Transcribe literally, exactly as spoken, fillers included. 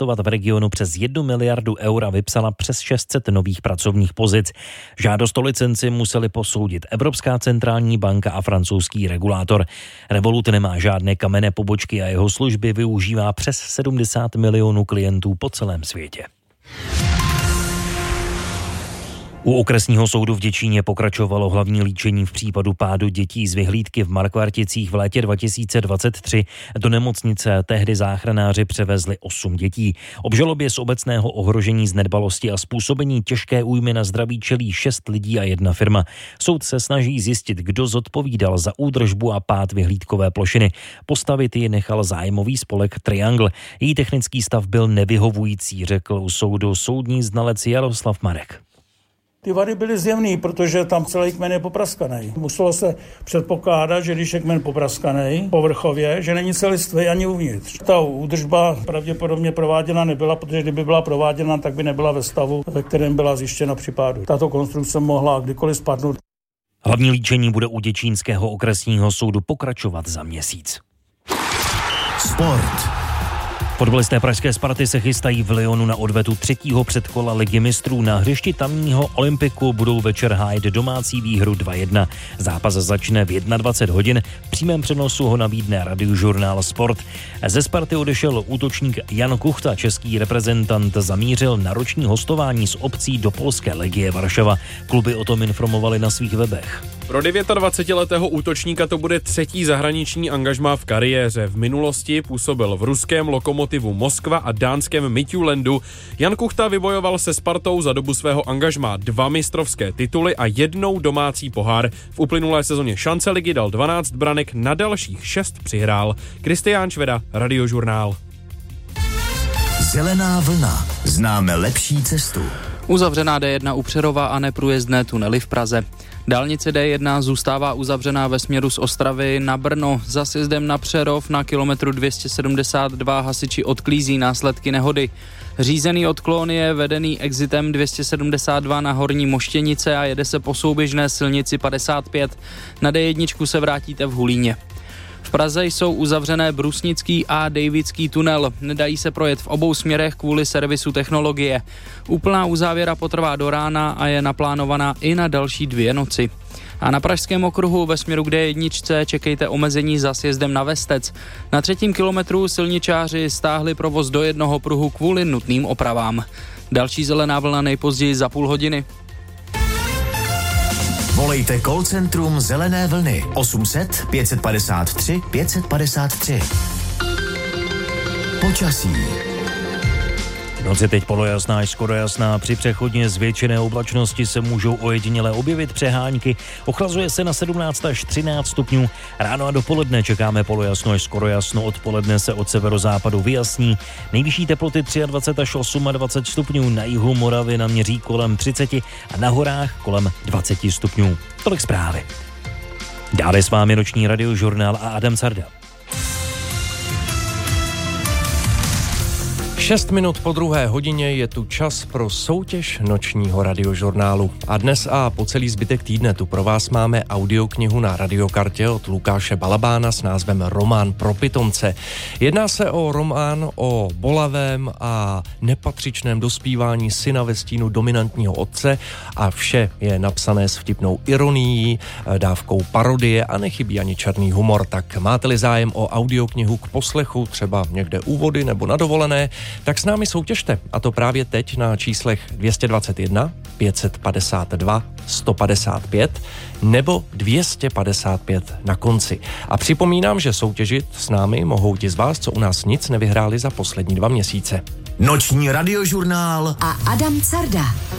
investovat v regionu přes jednu miliardu eur a vypsala přes šest set nových pracovních pozic. Žádost o licenci museli posoudit Evropská centrální banka a francouzský regulátor. Revolut nemá žádné kamenné pobočky a jeho služby využívá přes sedmdesát milionů klientů po celém světě. U okresního soudu v Děčíně pokračovalo hlavní líčení v případu pádu dětí z vyhlídky v Markvarticích v létě dva tisíce dvacet tři. Do nemocnice tehdy záchranáři převezli osm dětí. Obžalobě z obecného ohrožení z nedbalosti a způsobení těžké újmy na zdraví čelí šest lidí a jedna firma. Soud se snaží zjistit, kdo zodpovídal za údržbu a pád vyhlídkové plošiny. Postavit ji nechal zájmový spolek Triangle. Její technický stav byl nevyhovující, řekl u soudu soudní znalec Jaroslav Marek. Ty vady byly zjevný, protože tam celý kmen je popraskaný. Muselo se předpokládat, že když je kmen popraskaný povrchově, že není celistvý ani uvnitř. Ta údržba pravděpodobně prováděna nebyla, protože kdyby byla prováděna, tak by nebyla ve stavu, ve kterém byla zjištěna při pádu. Tato konstrukce mohla kdykoliv spadnout. Hlavní líčení bude u Děčínského okresního soudu pokračovat za měsíc. Sport. Fotbalisté pražské Sparty se chystají v Lyonu na odvetu třetího předkola Ligy mistrů. Na hřišti tamního Olympiku budou večer hájit domácí výhru dva jedna. Zápas začne v dvacet jedna hodin. V přímém přenosu ho nabídne Radiožurnál Sport. Ze Sparty odešel útočník Jan Kuchta. Český reprezentant zamířil na roční hostování s opcí do polské Legie Varšava. Kluby o tom informovali na svých webech. Pro dvacetidevítiletého útočníka to bude třetí zahraniční angažmá v kariéře. V minulosti působil v ruském Lokomotivu Moskva a dánském Midtjyllandu. Jan Kuchta vybojoval se Spartou za dobu svého angažmá dva mistrovské tituly a jednou domácí pohár. V uplynulé sezóně šance ligy dal dvanáct branek, na dalších šest přihrál. Kristián Šveda, Radiožurnál. Zelená vlna. Známe lepší cestu. Uzavřená D jedna u Přerova a neprůjezdné tunely v Praze. Dálnice D jedna zůstává uzavřená ve směru z Ostravy na Brno. Za sjezdem na Přerov na kilometru dvě stě sedmdesát dva hasiči odklízí následky nehody. Řízený odklon je vedený exitem dvě stě sedmdesát dva na Horní Moštěnice a jede se po souběžné silnici padesát pět. Na D jedna se vrátíte v Hulíně. V Praze jsou uzavřené Brusnický a Davidský tunel. Nedají se projet v obou směrech kvůli servisu technologie. Úplná uzávěra potrvá do rána a je naplánovaná i na další dvě noci. A na pražském okruhu ve směru k D jedna čekejte omezení za sjezdem na Vestec. Na třetím kilometru silničáři stáhli provoz do jednoho pruhu kvůli nutným opravám. Další zelená vlna nejpozději za půl hodiny. Volejte call centrum Zelené vlny osm set pět padesát tři pět padesát tři. Počasí. Noc je teď polojasná až skoro jasná. Při přechodně zvětšené oblačnosti se můžou ojediněle objevit přehánky. Ochlazuje se na sedmnáct až třináct stupňů. Ráno a dopoledne čekáme polojasno až skoro jasno. Odpoledne se od severozápadu vyjasní. Nejvyšší teploty dvacet tři až dvacet osm stupňů. Na jihu Moravy naměří kolem třicet a na horách kolem dvacet stupňů. Tolik zprávy. Dále s vámi noční Radiožurnál a Adam Carda. Šest minut po druhé hodině je tu čas pro soutěž nočního Radiožurnálu. A dnes a po celý zbytek týdne tu pro vás máme audioknihu na radiokartě od Lukáše Balabána s názvem Román pro pitomce. Jedná se o román o bolavém a nepatřičném dospívání syna ve stínu dominantního otce a vše je napsané s vtipnou ironií, dávkou parodie a nechybí ani černý humor. Tak máte-li zájem o audioknihu k poslechu, třeba někde u vody nebo na dovolené, tak s námi soutěžte, a to právě teď na číslech dvě stě dvacet jedna, pět padesát dva, sto padesát pět nebo dvě stě padesát pět na konci. A připomínám, že soutěžit s námi mohou ti z vás, co u nás nic nevyhráli za poslední dva měsíce. Noční Radiožurnál a Adam Carda.